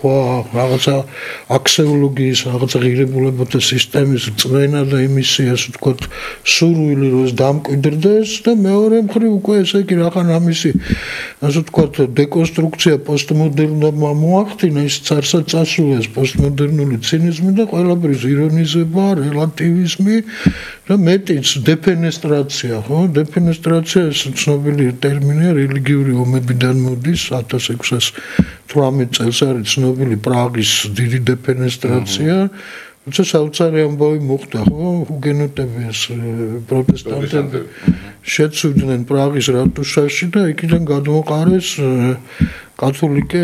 თქვა, რაღაცა აქსიოლოგიის, რაღაცა ღირებულებათა სისტემის წვენა და იმისი, ასე ვთქვათ, სურვილი რომ ეს დამკვიდრდეს და მეორე მხრივ უკვე ესე იგი რაღაც ამისი, ასე ვთქვათ, დეკონსტრუქცია პოსტმოდერნმა მოახდინა, ის წარსად წასულიეს პოსტმოდერნული ცინიზმი და ყველაფრის ირონიზება, რელატივიზმი და მეტიც დეფენესტრაცია, ხო? დეფენესტრაცია ეს ცნობილი ტერმინია, რელიგიური ომებიდან მოდის 1618 წელს არის ცნობილი პრაღის დიდი დეფენესტრაცია. თუმცა საოცარი ამბავი მოხდა, ხო? ჰუგენოტები ეს პროტესტანტები შეცვლიდნენ პრაღის რატუშაში და იქიდან გადმოყარეს კათოლიკე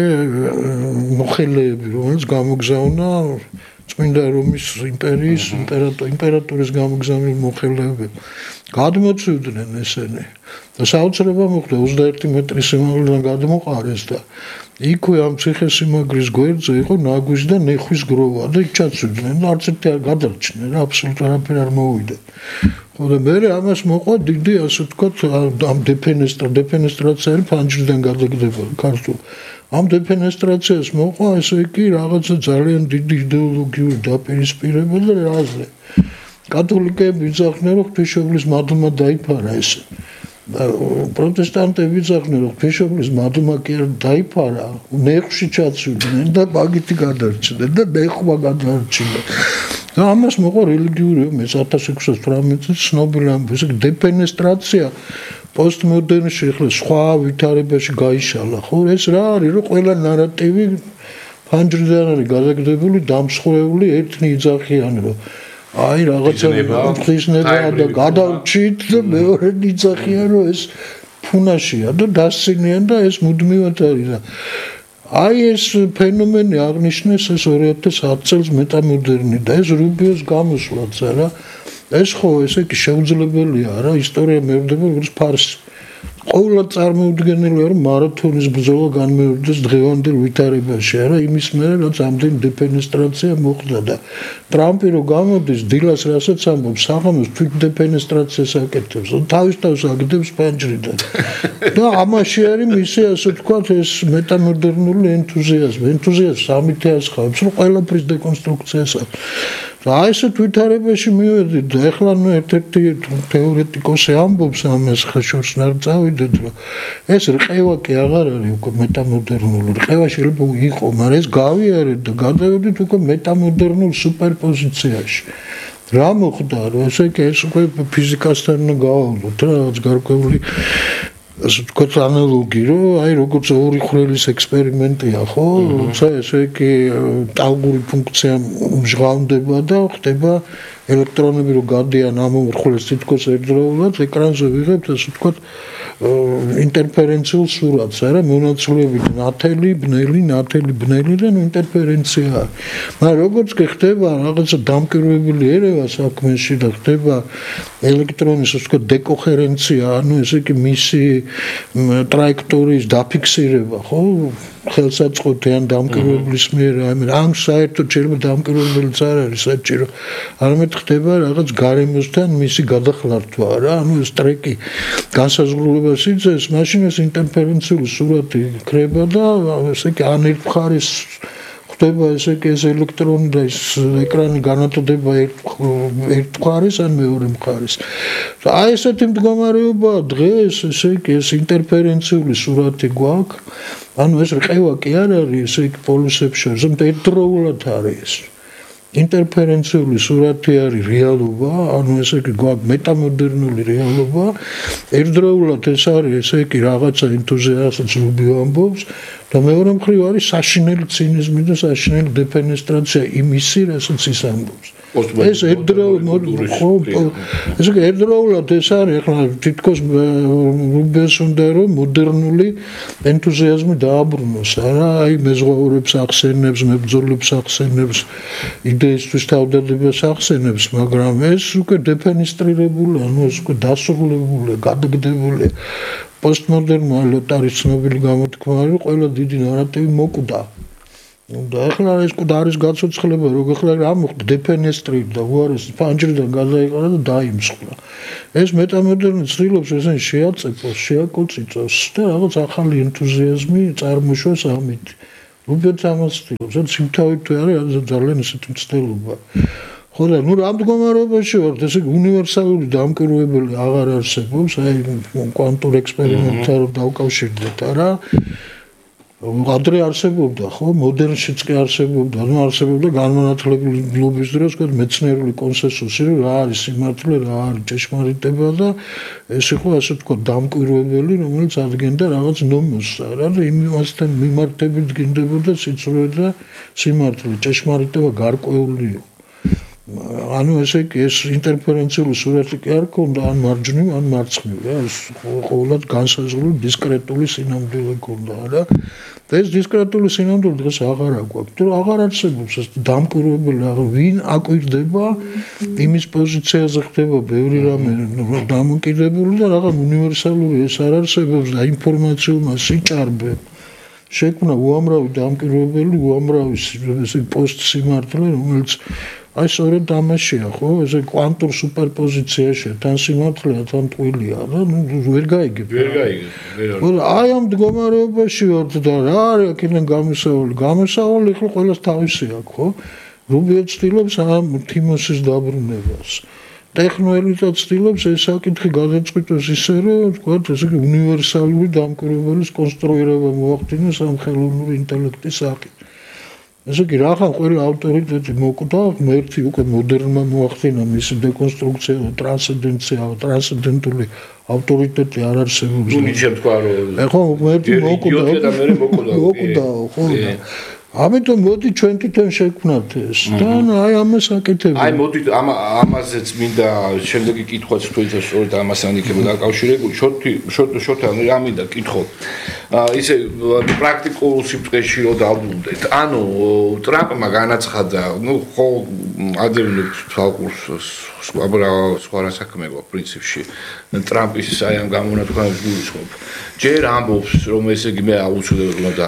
მოხელეები, რომელიც გამოგზავნა წმინდა რომის იმპერიის იმპერატორის გამოგზავნილ მოხელეებად. გადმოცვლიდნენ ესენი. და საოცრება მოხდა 21 მეტრის სიმაღლიდან გადმოყარეს და იქვე ამ ციხესიმაგრის გვერდზე იყო ნაგვის და ნეხვის გროვა და იქ ჩაცვლიდნენ და არც ერთი არ გადარჩნენ, აბსოლუტურად არაფერი არ მოვიდა. ხო და მე ამას მოყვა დიდი, ასე ვთქვათ, ამ დეფენესტრაცია ფანჯრიდან გადაგდებოდა ქართულ. ამ დეფენესტრაციას მოყვა ესე იგი რაღაცა ძალიან დიდი იდეოლოგიური დაპირისპირება და რაზე. კათოლიკეები იძახდნენ, რომ ღვთისმშობლის მადლმა დაიფარა ესე. პროტესტანტები იძახდნენ, რომ ღვთისმშობლის მადლმა კი არ დაიფარა, ნეხვში ჩაცვლიდნენ და მაგითი გადარჩნენ და ნეხვა გადარჩინა. და ამას მოყვა რელიგიური ომი 1618 წელს ცნობილი ამბავი, დეფენესტრაცია პოსტმოდერნში ახლა სხვა ვითარებაში გაიშალა, ხო? ეს რა არის, რომ ყველა ნარატივი ფანჯრიდან არის გადაგდებული, დამსხვრეული ერთნი იძახიან, რომ აი რაღაცა ღვთისნება და გადარჩით და მეორე იძახიან, რომ ეს ფუნაშია და დასცინიან და ეს მუდმივად არის და აი ეს ფენომენი აღნიშნეს ეს 2010 წელს მეტამოდერნი და ეს რუბიოს გამოსვლაც არა ეს ხო ესე კი შეუძლებელია რა ისტორია მევრდება როგორც ფარსი ყოველად წარმოუდგენელია რომ მარათონის ბრძოლა განმეორდეს დღევანდელ ვითარებაში არა იმის მერე რაც ამდენი დეფენესტრაცია მოხდა და ტრამპი რო გამოდის დილას რასაც ამბობს საღამოს თვით დეფენესტრაციას აკეთებს თავის თავს აგდებს ფანჯრიდან და ამაში არის მისი ასე ვთქვათ ეს მეტამოდერნული ენთუზიაზმი სამით ასხავებს რომ ყველაფრის დეკონსტრუქციას და ესეთ ვითარებაში მივედით და ეხლა ნუ ერთ-ერთი თეორეტიკოსი ამბობს ამას ხაშორს არ წავიდეთ რომ ეს რყევა კი აღარ არის უკვე მეტამოდერნული რყევა შეიძლება იყო მაგრამ ეს გავიარეთ და გადავედით უკვე მეტამოდერნულ სუპერპოზიციაში რა მოხდა რომ ესე კი ეს უკვე ფიზიკასთან გავავლოთ რა რაღაც გარკვეული ასე ვთქვათ ანალოგი რომ აი როგორც ორი ხვრელის ექსპერიმენტია ხო როცა ესე კი ტალღური ფუნქცია მჟღავნდება და ხდება ელექტრონები რო გადიან ამ ხვრელს თითქოს ერთდროულად ეკრანზე ვიღებთ ასე ვთქვათ ინტერფერენციულ სურათს არა მონაცვლეებით ნათელი ბნელი და ინტერფერენცია მაგრამ როგორც კი ხდება რაღაცა დამკვირვებელი ერევა საქმეში და ხდება ელექტრონის ასე ვთქვათ დეკოჰერენცია ანუ ესე კი მისი ტრაექტორიის დაფიქსირება ხო ხელსაწყოთი ან დამკვირვებლის მიერ ამ საერთოდ შეიძლება დამკვირვებელიც არ არის საჭირო არამედ ხდება რაღაც გარემოსთან მისი გადახლართვა რა ანუ ეს ტრეკი განსაზღვრულებას იძლევის მაშინ ეს ინტერფერენციული სურათი ქრება და ესე კი ან ერთ მხარეს ხდება ესე კი ეს ელექტრონი და ეს ეკრანი განათდება ერთ მხარეს ან მეორე მხარეს აი ესეთი მდგომარეობა დღეს ესე კი ეს ინტერფერენციული სურათი გვაქვს ანუ ეს რყევა კი არ არის ესე იგი პოლუსებს შორის ერთდროულად არის ინტერფერენციული სურათი არის რეალობა ანუ ესე იგი გვაქვს მეტამოდერნული რეალობა ერთდროულად ეს არის ესე იგი რაღაცა ენთუზიაზმს რუბიო ამბობს და მეორე მხრივ არის საშინელი ცინიზმი და საშინელი დეფენესტრაცია იმისი რასაც ის ამბობს ეს ერთდროულად ეს არის ახლა თითქოს რუბიოს უნდა რომ მოდერნული ენთუზიაზმი დააბრუნოს არა აი მეზღვაურებს ახსენებს მებრძოლებს ახსენებს იდეისთვის თავდადებას ახსენებს მაგრამ ეს უკვე დეფენესტრირებული ანუ ეს უკვე დასრულებული გადაგდებული პოსტმოდერნმა არის ცნობილი გამოთქმა რომ ყველა დიდი ნარატივი მოკვდა და ახლა ეს უკვე არის გაცოცხლება რომ ახლა რა მოხდა დეფენესტრირდა უარესი ფანჯრიდან გადაიყარა და დაიმსხვრა ეს მეტამოდერნი ცდილობს ესენ შეაწეფოს შეაკოწიწოს და რაღაც ახალი ენთუზიაზმი წარმოშოს ამით რუბიოც ამას ცდილობს, რაც იმთავით თუ არის ძალიან ისეთი მცდელობა. ხო და ნუ რა მდგომარეობაში ვართ, ესე უნივერსალური დამკვირვებელი აღარ არსებობს, აი კვანტურ ექსპერიმენტთან რომ დავკავშირდეთ, არა? ადრე არსებობდა, ხო, მოდერნშიც კი არსებობდა, ანუ არსებობდა განმანათლებლობის დროს, თქვა მეცნიერული კონსენსუსი, რომ რა არის სიმართლე, რა არის ჭეშმარიტება და ეს იყო ასე თქვა დამკვირვებელი, რომელიც ადგენდა რაღაც ნომოსს, არა, და იმასთან მიმართებით გინდებოდა სიცოცხლე და სიმართლე, ჭეშმარიტება გარკვეული იყო. ანუ ესე იგი ეს ინტერფერენციული სურათი კი არ ქონდა, ან მარჯვნივ, ან მარცხნივ, რა, ეს ყოველად განსაზღვრული დისკრეტული სინამდვილე ქონდა, რა. და ეს დისკრეტული სინამდვილე დღეს აღარ აქვს, თუ აღარ არსებობს ეს დამკვირვებელი, ვინ აკვირდება, იმის პოზიციაზე ხდება ბევრი რამე დამოკიდებული და რაღაც უნივერსალური ეს არ არსებობს და ინფორმაციულმა სიჭარბე შექმნა უამრავი დამკვირვებელი, უამრავი ესე პოსტსიმართლე, რომელიც აი სწორედ ამაშია, ხო? ესე კვანტურ სუპერპოზიციაშია, თან სიმართლეა, თან ტყუილია და ნუ ვერ გაიგებ. ვერ გაიგებ. აი ამ მდგომარეობაში ვართ და რა არის აქედან გამოსავალი? გამოსავალი ხო ყველას თავისი აქვს, ხო? რუბიო ცდილობს ამ თიმოსის დაბრუნებას. ტექნოელიტა ცდილობს ეს საკითხი გადაწყვიტოს ისე, რომ თქვა ესე იგი უნივერსალური დამკვირვებელის კონსტრუირება მოახდინოს ამ ხელოვნური ინტელექტის საკითხი. ესე იგი რახან ყველა ავტორიტეტი მოკვდა, ერთი უკვე მოდერნმა მოახდინა მისი დეკონსტრუქცია და ტრანსცენდენცია, ტრანსცენდენტული ავტორიტეტი არ არსებობს. ნუ ნიჩემ თქვა რომ ეხლა ერთი მოკვდა, ხო. ამიტომ მოდი ჩვენ თვითონ შევქმნათ ეს და აი ამას აკეთებთ. აი მოდი ამაზეც მინდა შემდეგი კითხვაც თვითონ სწორედ ამასთან იქნება დაკავშირებული. შოთა რა მინდა კითხო. ისე პრაქტიკულ სიმწყეში რო დავბრუნდეთ. ანუ ტრამპმა განაცხადა, ნუ ხო ადევნებს თვალყურს სხვა რა საქმე გვაქვს პრინციპში. ტრამპის აი ამ გამონათქვამებს გულისხმობ. ჯერ ამბობს რომ ესე იგი მე აუცილებლად უნდა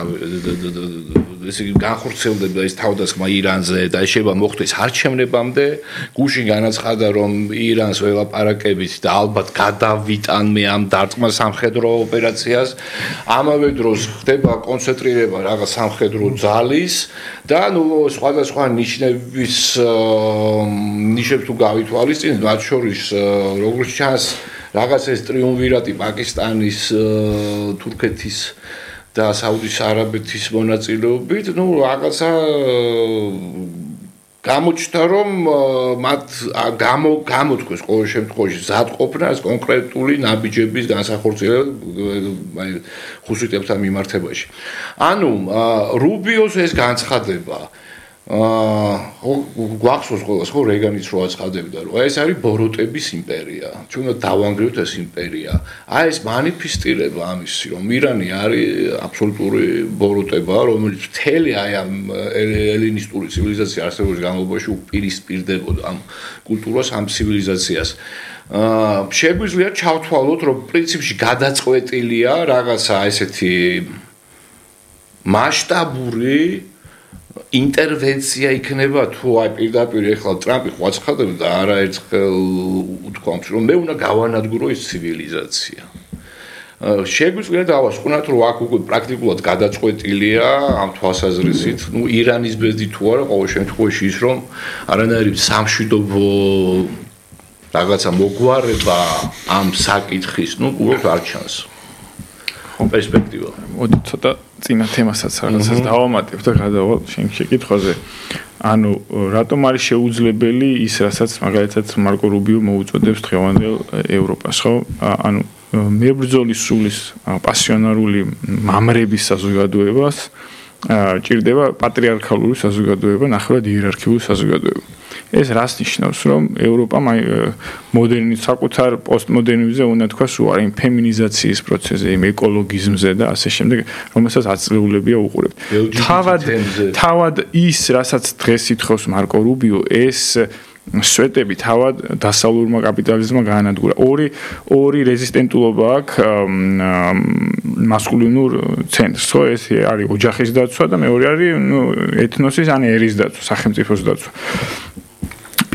ესე იგი განხორციელდება ეს თავდასხმა ირანზე და შეიძლება მოხდეს არჩევნებამდე. გუშინ განაცხადა რომ ირანს ველაპარაკებით და ალბათ გადავიტანმე ამ დარტყმა სამხედრო ოპერაციას. ამავე დროს ხდება კონცენტრირება რაღაც სამხედრო ძალის და ნუ სხვადასხვა ნიშნებს თუ გავითვალისწინებთ, მათ შორის როგორც ჩანს რაღაც ეს ტრიუმვირატი პაკისტანის, თურქეთის და საუდის არაბეთის მონაწილეობით, ნუ რაღაცა გამოჩნდა რომ მათ გამოთქვეს ყოველ შემთხვევაში ზადყოფნა კონკრეტული ნაბიჯების განსახორციელება ხუსიტებთან მიმართებაში. ანუ რუბიოს ეს განცხადება გვახსოვს ყველას ხო რეგანიც რო აცხადებდა რომ ეს არის ბოროტების იმპერია. ჩვენ უნდა დავანგრევთ ეს იმპერია. აი ეს манифестირება ამისი რომ ირანი არის აბსოლუტური ბოროტება, რომელიც მთელი აი ამ ელინისტური ცივილიზაციის არსებობის განმავლობაში უპირისპირდებოდა ამ კულტურას, ამ ცივილიზაციას. შეგვიძლია ჩავთვალოთ რომ პრინციპში გადაწყვეტილია რაღაცა ესეთი მასშტაბური ინტერვენცია იქნება თუ აი პირდაპირ ეხლა ტრამპი ხვაცხადებდა არაერთხელ უთქვამს რომ მე უნდა გავანადგურო ეს ცივილიზაცია. შეგვიძლია დავასკვნათ რომ აქ უკვე პრაქტიკულად გადაწყვეტილია ამ თვალსაზრისით, ნუ ირანის ბედი თუ არა, ყოველ შემთხვევაში ის რომ არანაირი სამშვიდობო რაღაცა მოგვარება ამ საკითხის, ნუ უბრალოდ არ ჩანს. პერსპექტივა. მოდი ცოტა წინა თემასაც რაღაცას დავამატებ და გადავალ შენ შეკითხვაზე. ანუ რატომ არის შეუძლებელი ის, რასაც მაგალითად მარკო რუბიო მოუწოდებს დღევანდელ ევროპას, ხო? ანუ მებრძოლის სულის პასიონარული მამრების საზოგადოებას ჭირდება პატრიარქალური საზოგადოება, ნახევრად იერარქიული საზოგადოება. ეს რას ნიშნავს, რომ ევროპა მოდერნის საკუთარ პოსტმოდერნიზმზე უნდა თქვა სულ არ იმ ფემინიზაციის პროცესზე, იმ ეკოლოგიზმზე და ასე შემდეგ, რომელსაც აწლეულებია უყურებთ. თავად ის, რასაც დღეს ითხოვს მარკო რუბიო, ეს სვეტები თავად დასავლურმა კაპიტალიზმმა გაანადგურა. ორი რეზისტენტულობა აქვს მასკულინურ ცენტრს, ხო? ეს არის ოჯახის დაცვა და მეორე არის ეთნოსის ან ერის დაცვა, სახელმწიფოს დაცვა.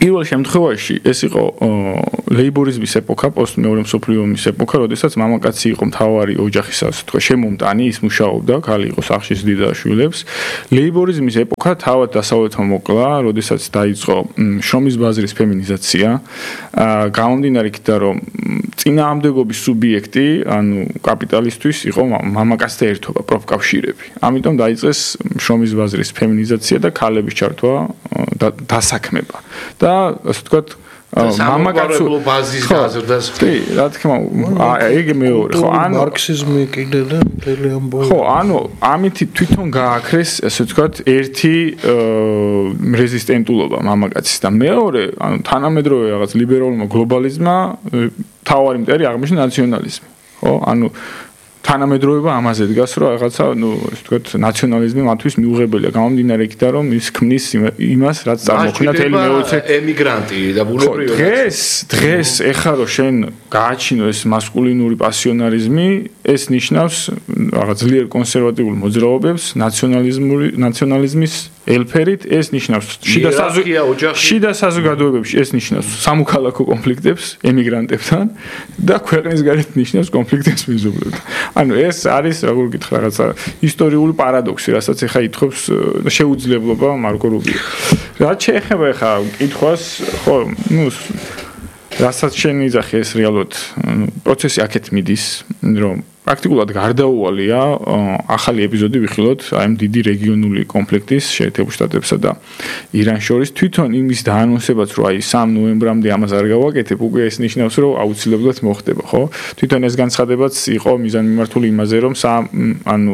პირველ შემთხვევაში ეს იყო ლეიბორიზმის ეპოქა, პოსტმეორე მსოფლიო ომის ეპოქა, როდესაც მამაკაცი იყო მთავარი ოჯახის, ასე თქვა, შემომტანი, ის მუშაობდა, ქალი იყო სახლში ზრდიდა შვილებს. ლეიბორიზმის ეპოქა თავად დასავლეთმა მოკლა, როდესაც დაიწყო შრომის ბაზრის ფემინიზაცია. გამომდინარე იქიდან, რომ წინააღმდეგობის სუბიექტი, ანუ კაპიტალისტვის იყო მამაკაცთა ერთობა, პროფკავშირები. ამიტომ დაიწყეს შრომის ბაზრის ფემინიზაცია და ქალების ჩართვა დასაქმება. და ასე ვთქვათ, მამაკაცო ბაზის გაზრდას. კი, რა თქმა უნდა, ეგ მეორე, ხო, ანუ მარქსიზმი კიდე და მთელი ამბავი. ხო, ანუ ამით თვითონ გააქრეს, ასე ვთქვათ, ერთი რეზისტენტულობა მამაკაცის და მეორე, ანუ თანამედროვე რაღაც ლიბერალურმა გლობალიზმმა თავარი მტერი აღმოჩნდა ნაციონალიზმი. ხო, ანუ თანამედროვეობა ამაზე დგას, რომ რაღაცა, ну, ასე ვთქვათ, ნაციონალიზმი მათთვის მიუღებელია. გამომდინარე იქიდან, რომ ის ქმნის იმას, რაც წარმოქმნა თელი მეოცე ემიგრანტი და ბუნებრივი. დღეს ეხლა რომ შენ გააჩინო ეს მასკულინური პასიონარიზმი, ეს ნიშნავს რაღაც ძლიერ კონსერვატიულ მოძრაობებს, ნაციონალიზმის ელფერით, ეს ნიშნავს შიდა საზოგადოებებში, ეს ნიშნავს სამოქალაქო კონფლიქტებს ემიგრანტებთან და ქვეყნის გარეთ ნიშნავს კონფლიქტებს მეზობლებთან. ანუ ეს არის როგორ გითხრა რაღაცა ისტორიული პარადოქსი, რასაც ეხა ითხოვს შეუძლებლობა მარკო რუბიო. რაც შეეხება ეხა კითხვას, ხო, ну, რასაც შენ იძახი ეს რეალურად, პროცესი აქეთ მიდის, რომ პრაქტიკულად გარდაუვალია ახალი ეპიზოდი ვიხილოთ აი ამ დიდი რეგიონული კონფლიქტის შეერთებულ შტატებსა და ირანს შორის თვითონ იმის დაანონსებაც რომ აი 3 ნოემბრამდე ამას არ გავაკეთებ უკვე ეს ნიშნავს რომ აუცილებლად მოხდება ხო თვითონ ეს განცხადებაც იყო მიზანმიმართული იმაზე რომ ანუ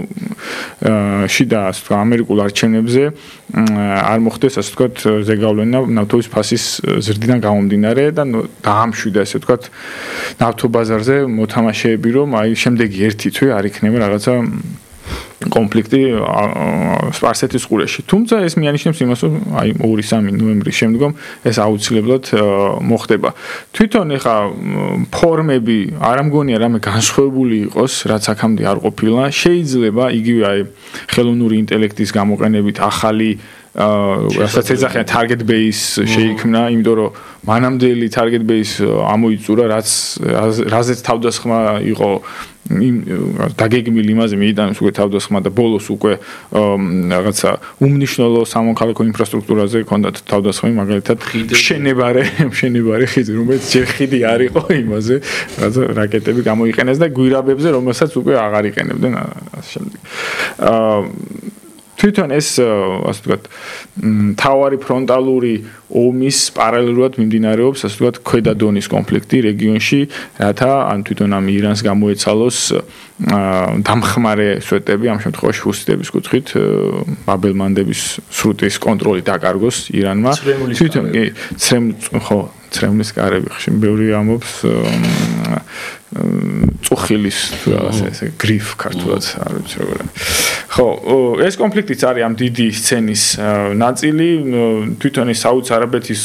შიდა ასე ვთქვა ამერიკულ არჩევნებზე არ მოხდეს ასე ვთქვა ზეგავლენა ნავთობის ფასის ზრდიდან გამომდინარე და დაამშვიდა ასე ვთქვა ნავთობაზარზე მოთამაშეები რომ აი შემდეგი ერთი თვე არ იქნება რაღაცა კონფლიქტი სპარსეთის ყურეში. თუმცა ეს მიანიშნებს იმას, რომ აი 2-3 ნოემბრის შემდგომ ეს აუცილებლად მოხდება. თვითონ ეხა ფორმები არ ამგონია რამე განსხვავებული იყოს, რაც აქამდე არ ყოფილა. შეიძლება იგივე აი ხელოვნური ინტელექტის გამოყენებით ახალი რასაც ეძახიან target base შეიქმნა, იმიტომ რომ მანამდელი target base ამოიწურა, რაზეც თავდასხმა იყო დაგეგმილი იმაზე მიიტანოს უკვე თავდასხმა და ბოლოს უკვე რაღაცა უმნიშვნელო სამოქალაქო ინფრასტრუქტურაზე ჰქონდათ თავდასხმა, მაგალითად შენებარე ხიდი, რომელიც ჯერ ხიდი არ იყო იმაზე, რაღაცა რაკეტები გამოიყენეს და გვირაბებზე, რომელსაც უკვე აღარ იყენებდნენ ასე შემდეგ. თვითონ ეს ასე ვთქვათ თავარი ფრონტალური ომის პარალელურად მიმდინარეობს ასე ვთქვათ ქვედა დონის კონფლიქტი რეგიონში, რათა ან თვითონ ამ ირანს გამოეცალოს დამხმარე სვეტები, ამ შემთხვევაში ჰუსიტების კუთხით ბაბელმანდების სრუტის კონტროლი დაკარგოს ირანმა. თვითონ კი ცრემლის კარები ხშირ ბევრი ამბობს წუხილის ასე გრიფ ქართულად არ ვიცი როგორ. ხო, ეს კონფლიქტიც არის ამ დიდი სცენის ნაწილი, თვითონ ეს საუდის არაბეთის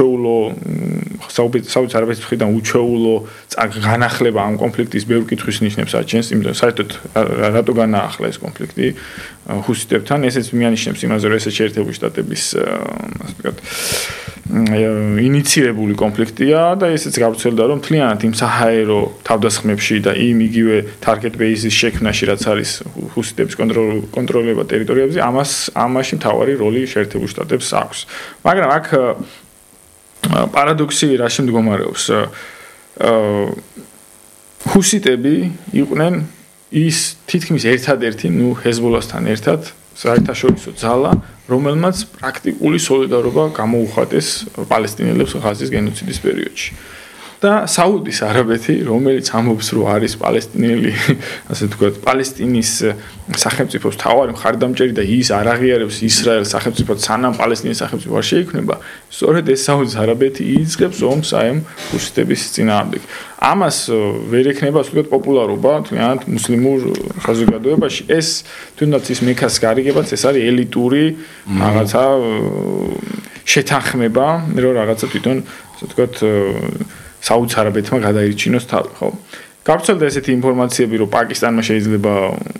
მხრიდან უჩვეულო განახლება ამ კონფლიქტის ბევრ კითხვის ნიშნებს აჩენს, იმიტომ საერთოდ რატო განაახლა ეს კონფლიქტი ჰუსიტებთან, ესეც მიანიშნებს იმაზე, რომ ეს შეერთებული შტატების ასე ვთქვათ ინიცირებული კონფლიქტია და ესეც გავრცელდა რომ მთლიანად იმ საჰაერო თავდასხმებში და იმ იგივე target base-ის შექმნაში რაც არის ჰუსიტების კონტროლება ტერიტორიებზე ამაში მთავარი როლი შეერთებულ შტატებს აქვს. მაგრამ აქ პარადოქსი რაში მდგომარეობს? ჰუსიტები იყვნენ ის თითქმის ერთადერთი, ჰეზბოლასთან ერთად საერთაშორისო ძალა, რომელმაც პრაქტიკული სოლიდარობა გამოუხატეს პალესტინელებს ღაზის გენოციდის პერიოდში. და საუდის არაბეთი, რომელიც ამბობს, რომ არის პალესტინელი, ასე ვთქვათ, პალესტინის სახელმწიფოს თავარი მხარდამჭერი და ის არ აღიარებს ისრაელს სახელმწიფოდ, სანამ პალესტინის სახელმწიფო არ შეიქმნება, სწორედ ეს საუდის არაბეთი იწყებს ომს აი ამ ჰუსიტების წინააღმდეგ. ამას ვერ ექნება ასე ვთქვათ პოპულარობა თუნდაც მუსლიმურ საზოგადოებაში. ეს თუნდაც ის მექას გარიგებაც ეს არის ელიტური რაღაცა შეთანხმება, რომ რაღაცა თვითონ ასე ვთქვათ საუდის არაბეთმა გადაირჩინოს თავი, ხო? გავრცელდა ესეთი ინფორმაციები, რომ პაკისტანმა შეიძლება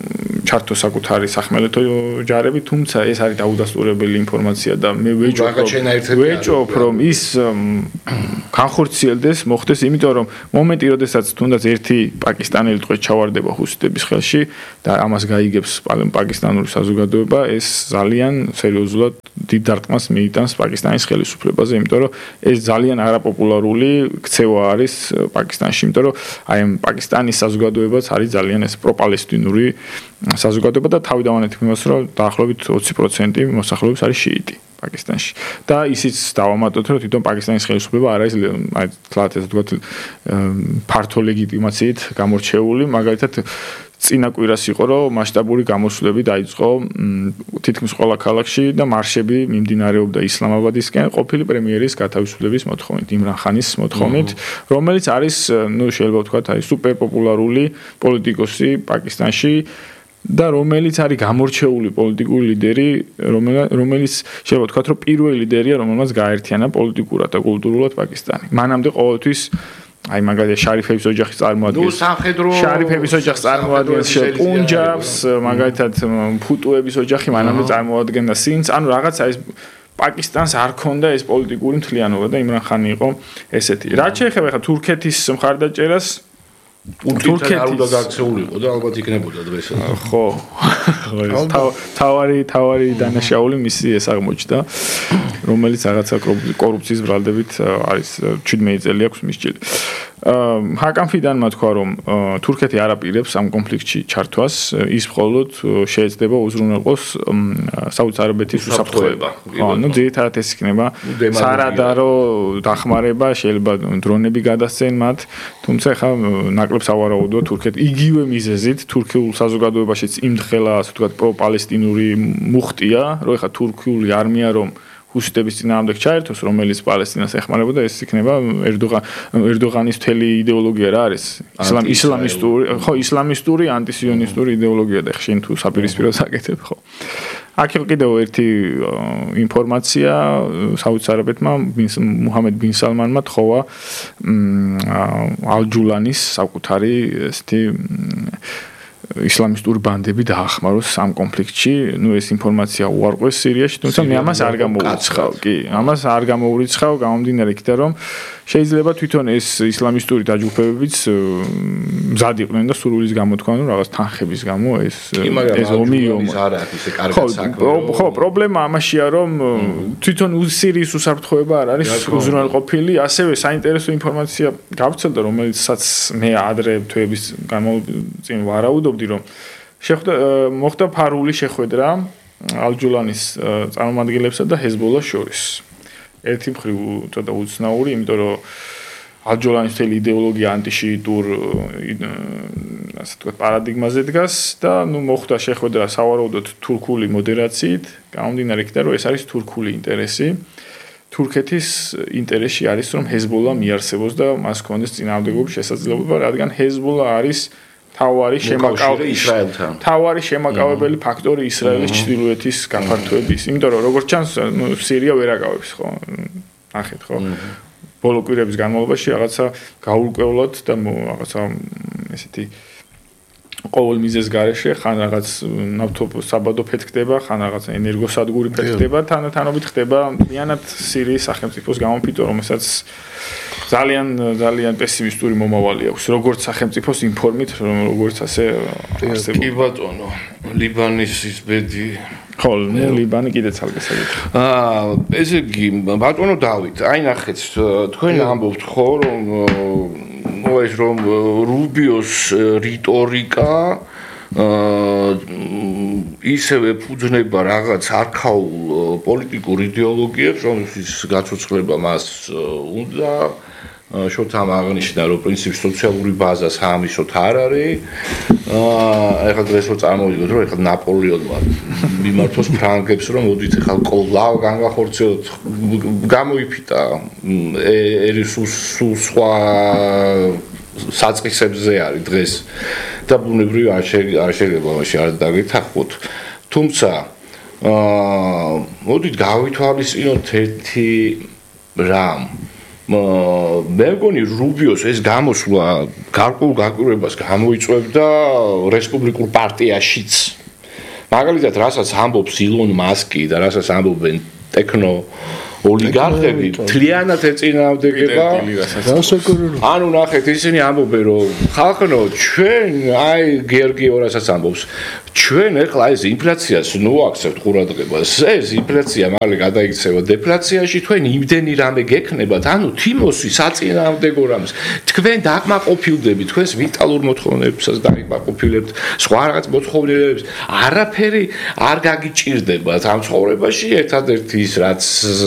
ჩართო საკუთარი სახმელეთო ჯარები, თუმცა ეს არის დაუდასტურებელი ინფორმაცია და მე ვეჭობ, რომ ის განხორციელდეს, მოხდეს, იმიტომ რომ მომენტი, როდესაც თუნდაც ერთი პაკისტანელი თქვენ ჩავარდება ჰუსიტების ხელში და ამას გაიგებს პაკისტანური საზოგადოება, ეს ძალიან სერიოზულად დიდ დარტყმას მიიტანს პაკისტანის ხელისუფლებაზე, იმიტომ რომ ეს ძალიან არაპოპულარული ქცევა არის პაკისტანში, იმიტომ რომ აი ამ პაკისტანის საზოგადოებაც არის ძალიან ეს პროპალესტინური საზოგადოება და თავიდანვე იმას რომ დაახლოებით 20% მოსახლეობის არის შიიტი პაკისტანში. და ისიც დავამატოთ რომ თვითონ პაკისტანის ხელისუფლება არ არის აი თლათ ესე ვთქვათ ფართო ლეგიტიმაციით გამორჩეული, მაგალითად წინა კვირას იყო რომ მასშტაბური გამოსვლები დაიწყო თითქმის ყველა ქალაქში და მარშები მიმდინარეობდა ისლამაბადისკენ ყოფილი პრემიერის გათავისუფლების მოთხოვნით, იმრან ხანის მოთხოვნით, რომელიც არის, ну, შეიძლება ვთქვათ, აი სუპერპოპულარული პოლიტიკოსი პაკისტანში და რომელიც არის გამორჩეული პოლიტიკური ლიდერი, რომელიც შეიძლება ვთქვათ, რომ პირველი ლიდერია, რომელმაც გააერთიანა პოლიტიკურად და კულტურულად პაკისტანი. მანამდე ყოველთვის აი მაგალითად შარიფების ოჯახის წარმოადგენს. შარიფების ოჯახს წარმოადგენს პუნჯაბს, მაგალითად ფუტუების ოჯახი მანამდე წარმოადგენდა სინდს, ანუ რაღაცა ეს პაკისტანს არ ქონდა ეს პოლიტიკური მთლიანობა და იმრან ხანი იყო ესეთი. რაც შეეხება ხა თურქეთის მხარდაჭერას თურქეთი არ უნდა გაქცეულიყო და ალბათ იქნებოდა დღეს. ხო. თავარი დანაშაული მისი ეს აღმოჩნდა, რომელიც რაღაცა კორუფციის ბრალდებით არის 17 წელი აქვს მის ჭილი. ჰაკამფიდანმა თქვა, რომ თურქეთი არ აპირებს ამ კონფლიქტში ჩართვას, ის მხოლოდ შეეცდება უზრუნველყოს საუდის არაბეთის უსაფრთხოება. ხო, ну ძირითადად ეს იქნება სარადარო დახმარება, შეიძლება დრონები გადასცენ მათ, თუმცა ხა ნაკლებს ავარაუდო თურქეთი იგივე მიზეზით თურქიულ საზოგადოებაშიც იმდხელა, ასე ვთქვათ, პრო-პალესტინური მუხტია, რომ ხა თურქიული არმია რომ ჰუსიტების წინააღმდეგ ჩაერთოს, რომელიც პალესტინას ეხმარებოდა, ეს იქნება ერდოღანის მთელი იდეოლოგია რა არის? ისლამისტური, ანტისიონისტური იდეოლოგია და ხშინ თუ საპირისპიროს აკეთებ, ხო. აქ იყო კიდევ ერთი ინფორმაცია, საუდის არაბეთმა მუჰამედ ბინ სალმანმა თხოვა ალ-ჯულანის საკუთარი ესეთი ისლამისტური ბანდები დაახმაროს ამ კონფლიქტში. ნუ ეს ინფორმაცია უარყვეს სირიაში, თუმცა მე ამას არ გამოურიცხავ. კი, ამას არ გამოურიცხავ, გამომდინარე იქიდან რომ შეიძლება თვითონ ეს ისლამისტური დაჯგუფებებიც მზად იყვნენ და სურვილის გამოთქვან, რომ რაღაც თანხების გამო ეს ომი არ არის ისე კარგად საქმე. ხო, პრობლემა ამაშია, რომ თვითონ სირიის უსაფრთხოება არ არის უზრუნველყოფილი, ასევე საინტერესო ინფორმაცია გავცელდა, რომელიცაც მე ადრე თვეების წინ ვარაუდობდი, რომ მოხდა ფარული შეხვედრა ალ-ჯულანის წარმომადგენლებსა და ჰეზბოლას შორის. ერთი მხრივ ცოტა უცნაური, იმიტომ რომ ალ-ჯულანის მთელი იდეოლოგია ანტიშიიტურ ასე ვთქვათ პარადიგმაზე დგას და ნუ მოხდა შეხვედრა სავარაუდოდ თურქული მოდერაციით, გამომდინარე იქიდან რომ ეს არის თურქული ინტერესი. თურქეთის ინტერესში არის რომ ჰეზბოლა მიარსებოს და მას ჰქონდეს წინააღმდეგობის შესაძლებლობა, რადგან ჰეზბოლა არის თავარი შემაკავებელი ფაქტორი ისრაელის ჩრდილოეთის გაფართოების. იმიტომ რომ როგორც ჩანს, სირია ვერ აკავებს, ხო? ნახეთ, ხო? ბოლო კვირების განმავლობაში რაღაცა გაურკვევლად და რაღაცა ესეთი ყოველ მიზეს გარეშე ხან რაღაც ნავთობსაბადო ფეთქდება, ხან რაღაც ენერგოსადგური ფეთქდება, თანობით ხდება მთლიანად სირიის სახელმწიფოს გამოფიტო, რომელსაც ძალიან პესიმისტური მომავალი აქვს, როგორც სახელმწიფოს ინფორმით, როგორც ასე არსებობს. კი ბატონო, ლიბანის ის ბედი ხო, ლიბანი კიდე ცალკე საკითხი. ესე იგი, ბატონო დავით, აი ნახეთ, თქვენ ამბობთ ხო, რომ რუბიოს რიტორიკა ისევე ფუძნება რაღაც არქაულ პოლიტიკურ იდეოლოგიებს, რომელშიც გაცოცხლება მას უნდა შოთამ აღნიშნა, რომ პრინციპი სოციალური ბაზა საამისოდ არ არის. ეხლა დღეს რო წარმოვიდგოთ, რომ ეხლა ნაპოლეონმა მიმართოს ფრანგებს, რომ მოდით ეხლა კოლავ განვახორციელოთ, გამოიფიტა ერის სხვა საწყისებზე არის დღეს და ბუნებრივი არ შეიძლება მაშინ არ დაგეთანხმოთ. თუმცა მოდით გავითვალისწინოთ ერთი რამ. მე მგონი რუბიოს ეს გამოსვლა გარკვეულ გაკვირვებას გამოიწვევდა რესპუბლიკურ პარტიაშიც. მაგალითად, რასაც ამბობს ილონ მასკი და რასაც ამბობენ ტექნო ოლიგარქები, თლიანად ეწინააღმდეგება. ანუ ნახეთ, ისინი ამბობენ, რომ ხალხო, ჩვენ აი გიორგი ორასაც ამბობს, ჩვენ ეხლა ეს ინფლაციას ნუ აქცევთ ყურადღებას. ეს ინფლაცია მალე გადაიქცევა დეფლაციაში, თქვენ იმდენი რამე გექნებათ, ანუ თიმოსი საწინააღმდეგო რამეს. თქვენ დაკმაყოფილდებით, თქვენს ვიტალურ მოთხოვნებებსაც დაიკმაყოფილებთ, სხვა რაღაც მოთხოვნებებს, არაფერი არ გაგიჭირდებათ ამ ცხოვრებაში, ერთადერთი ის რაც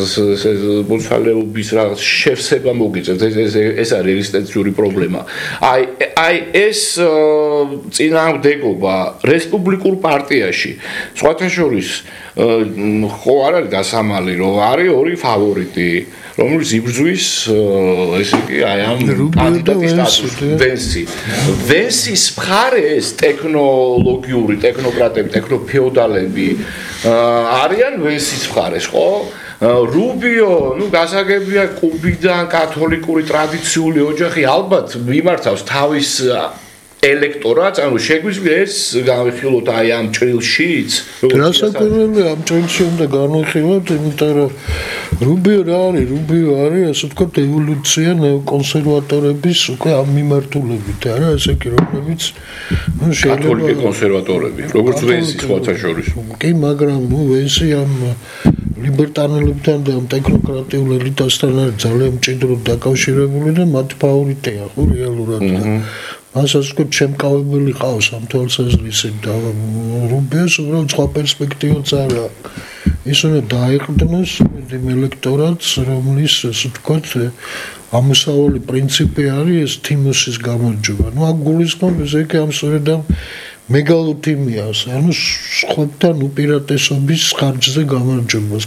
მოსალეობის რაღაც შევსება მოგიწევთ, ეს არის ეგზისტენციური პრობლემა. აი ეს წინააღმდეგობა რესპუბლიკურ პარტიაში სხვათა შორის ხო არ არის დასამალი, რომ არის ორი ფავორიტი, რომლის იბრძვის ესე იგი აი ამ კანდიდატის სტატუსი. ვენსის მხარე ეს ტექნოლოგიური, ტექნოკრატები, ტექნოფეოდალები არიან ვენსის მხარეს, ხო? რუბიო, ნუ გასაგებია კუბიდან კათოლიკური ტრადიციული ოჯახი ალბათ მიმართავს თავის ელექტორატს, ანუ შეგვიძლია ეს გავიხილოთ აი ამ ჭრილშიც. რასაკვირველია ამ ჭრილში უნდა განვიხილოთ, იმიტომ რომ რუბიო რა არის? რუბიო არის, ასე ვთქვათ, ევოლუცია კონსერვატორების უკვე ამ მიმართულებით, არა, ესე კი რომლებიც ნუ შეიძლება კათოლიკე კონსერვატორები, როგორც ვენსი სხვათა შორის. კი, მაგრამ ნუ ვენსი ამ ლიბერტანელებთან და ამ ტექნოკრატიულ ელიტასთან არის ძალიან მჭიდროდ დაკავშირებული და მათი ფავორიტია ხო რეალურად. მასაც უკვე შემკავებელი ყავს ამ თვალსაზრისით და რუბიოს უბრალოდ სხვა პერსპექტივაც არ აქვს. ის უნდა დაეყრდნოს იმ ელექტორატს, რომლის ასე ვთქვათ ამოსავალი პრინციპი არის ეს თიმოსის გამარჯვება. ნუ აქ გულისხმობს ესე იგი ამ სწორედ ამ მეგალოთიმიას, ანუ სხვებთან უპირატესობის ხარჯზე გამარჯვებას,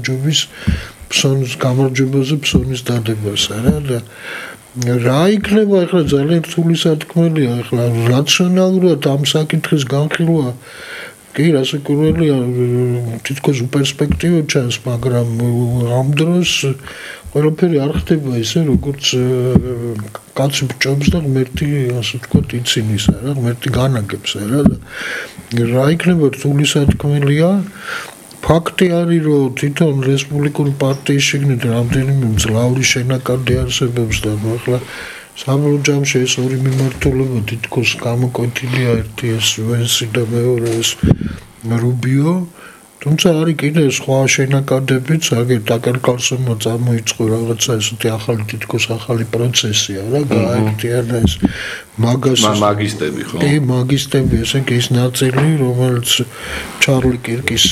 გამარჯვებაზე ფსონის დადებას, არა და რა იქნება ახლა ძალიან რთული სათქმელია ახლა რაციონალურად ამ საკითხის განხილვა კი რასაკვირველია თითქოს უპერსპექტივო ჩანს, მაგრამ ამ დროს ყველაფერი არ ხდება ისე როგორც კაცი ბჭობს და ღმერთი ასე ვთქვათ იცინის არა ღმერთი განაგებს არა რა იქნება რთული სათქმელია ფაქტი არის რომ თვითონ რესპუბლიკური პარტიის შიგნით რამდენიმე მძლავრი შენაკადი არსებობს და ახლა საბოლოო ჯამში ეს ორი მიმართულება თითქოს გამოკვეთილია ერთი ეს ვენსი და მეორე ეს რუბიო თუმცა არის კიდე სხვა შენაკადებიც აგერ ტაკერ კარლსონმა წამოიწყო რაღაცა ესეთი ახალი თითქოს ახალი პროცესი არა გააერთიანა ეს მაგისტები ხო? კი მაგისტები ესე კი ის ნაწილი რომელიც ჩარლი კირკის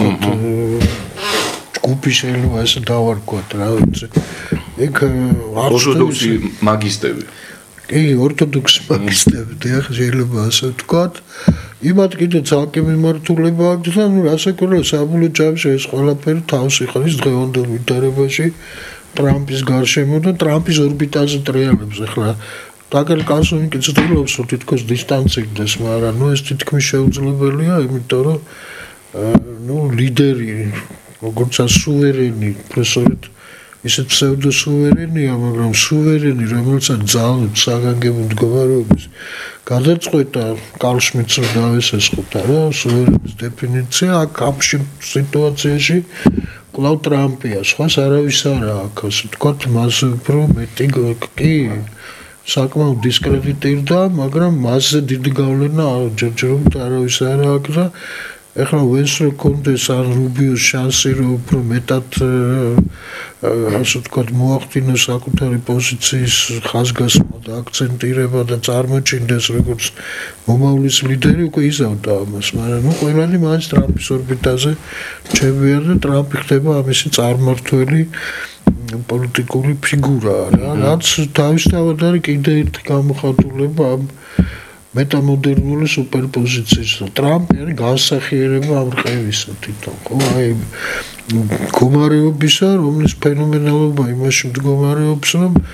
ჯგუფი შეიძლება ესე დავარქვათ რა ვიცი ეგ ორთოდოქსი მაგისტები კი ორთოდოქსი მაგისტები და შეიძლება ასე ვთქვათ იმათ კიდე ცალკე მიმართულება აქვს და ნუ რასაკვირველია საბოლოო ჯამში ეს ყველაფერი თავს იყრის დღევანდელ ვითარებაში ტრამპის გარშემო და ტრამპის ორბიტაზე ტრიალებს ახლა ტაკერ კარლსონი კი ცდილობს რომ თითქოს დისტანცირდეს, მაგრამ ნუ ეს თითქმის შეუძლებელია, იმიტომ რომ ნუ ლიდერი როგორც სუვერენი, პრესორით ისეთ ფსევდოსუვერენია, მაგრამ სუვერენი, რომელსაც ძალებს საგანგებო მდგომარეობის გადაწყვეტა კარლ შმიდტს რომ დავესესხოთ, რა, სუვერენის დეფინიცია აქ ამ სიტუაციაში კлау ტრამპია, სხვას არავის არ აქვს, ასე ვთქვათ, მას უფრო მეტი კი საკმაოდ დისკრედიტირდა, მაგრამ მასზე დიდი გავლენა ჯერჯერობით არავის არ აქვს და ეხლა ვენს რო კონდეს ან რუბიოს შანსი რომ უფრო მეტად ასე ვთქვათ მოახდინოს საკუთარი პოზიციის ხაზგასმა და აქცენტირება და წარმოჩინდეს როგორც მომავლის ლიდერი უკვე იზავდა ამას, მაგრამ ნუ ყველანი მაინც ტრამპის ორბიტაზე რჩებიან და ტრამპი ხდება ამისი წარმმართველი პოლიტიკური ფიგურა რა, რაც თავისთავად არის კიდე ერთი გამოხატულება ამ მეტამოდერნული სუპერპოზიციის. ტრამპი არის განსახიერება ამ რყევისა თვითონ, ხო? აი მდგომარეობისა, რომლის ფენომენალობა იმაში მდგომარეობს, რომ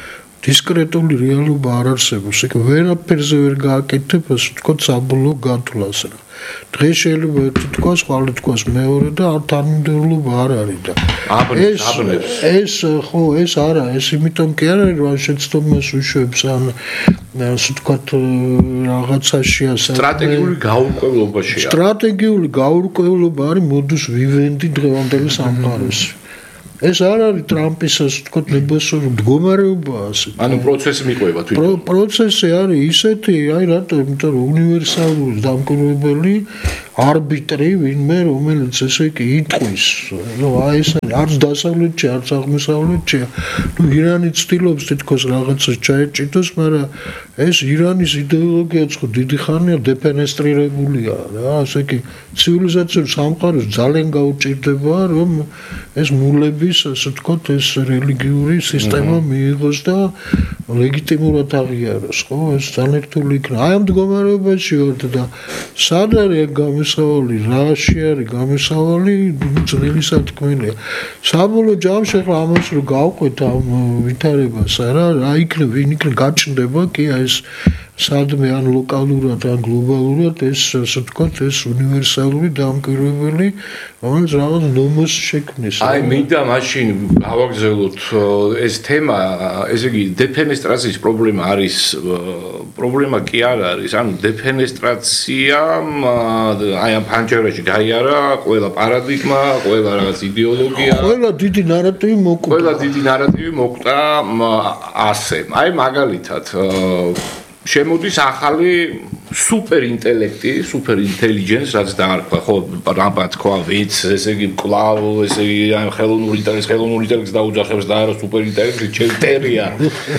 დისკრეტული რეალობა არ არსებობს. ეგ ვერაფერზე ვერ გააკეთებ, ასე ვთქვათ, საბოლოო გათვლას რა. დღეს შეიძლება ერთი თქვას, ხვალე თქვას მეორე და არ თანმიმდევრულობა არ არის და ეს ხო ეს არა, ეს იმიტომ კი არ არის, რომ შეცდომას უშვებს ან ასე ვთქვათ რაღაცაში სტრატეგიული გაურკვევლობაშია. სტრატეგიული გაურკვევლობა არის modus vivendi დღევანდელი სამყაროს. ეს არ არის ტრამპის ასე ვთქვათ ნებასური მდგომარეობა ასე. ანუ პროცესი მიყვება თვითონ. პროცესი არის ისეთი, აი რატო, იმიტომ რომ უნივერსალური დამკვირვებელი არბიტრი ვინმე რომელიც ესე იგი იტყვის, რომ აი ეს არც დასავლეთში, არც აღმოსავლეთში, ნუ ირანი ცდილობს თითქოს რაღაცას ჩაეჭიდოს, მაგრამ ეს ირანის იდეოლოგიაც ხო დიდი ხანია დეფენესტრირებულია რა, ასე იგი ცივილიზაციურ სამყაროს ძალიან გაუჭირდება, რომ ეს მულების, ასე ვთქვათ, ეს რელიგიური სისტემა მიიღოს და ლეგიტიმურად აღიაროს, ხო? ეს ძალიან რთული იქნება. აი ამ მდგომარეობაში ვართ და სად არის გამოსავალი, რაში არის გამოსავალი, ძნელი სათქმელია. საბოლოო ჯამში ახლა ამას რო გავყვეთ ამ ვითარებას, რა იქნება, ვინ იქნება გაჩნდება კი ეს სადმე ან ლოკალურად ან გლობალურად ეს ასე ვთქვათ ეს უნივერსალური დამკვირვებელი რომელიც რაღაც ნომოს შექმნის. აი მინდა მაშინ გავაგზავნოთ ეს თემა, ესე იგი დეფენესტრაციის პრობლემა არის, პრობლემა კი არ არის, ანუ დეფენესტრაციამ აი ამ ფანჯარაში გაიარა ყველა პარადიგმა, ყველა რაღაც იდეოლოგია, ყველა დიდი ნარატივი მოკვდა ასე. აი მაგალითად შემოდის ახალი სუპერინტელექტი, სუპერინტელიგენს, რაც დაარქვა, ხო, რამბად თქვა, ვიც, ესე იგი კლავ, ესე იგი ხელოვნური ინტელექტს დაუძახებს და არა სუპერინტელექტი, ჩევტერია.